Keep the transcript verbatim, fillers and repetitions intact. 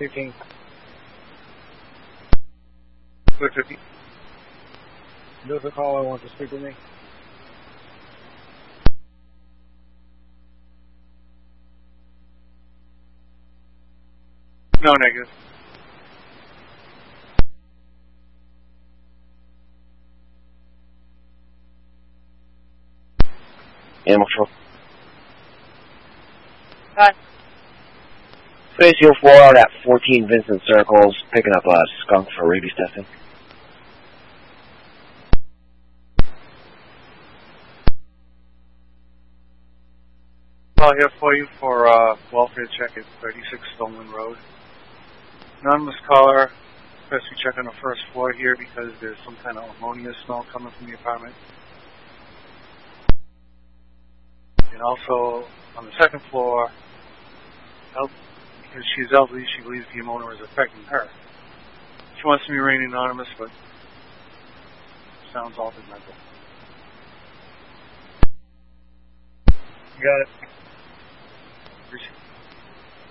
Speaking. Good fifty. There's a caller wants to speak with me. No, negative. Animal control. Hi. Space zero four out at fourteen Vincent Circles, picking up a skunk for rabies testing. Call here for you for uh, welfare check at thirty-six Stoneman Road. Anonymous caller, first we check on the first floor here because there's some kind of ammonia smell coming from the apartment. And also on the second floor, help, because she's elderly, she believes the ammonia is affecting her. She wants to remain anonymous, but sounds awfully mental. You got it. Appreciate it.